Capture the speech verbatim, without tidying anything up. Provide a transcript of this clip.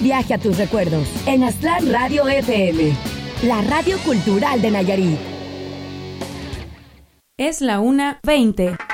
Viaje a tus recuerdos en Aztlán Radio F M, la radio cultural de Nayarit. Es la una veinte.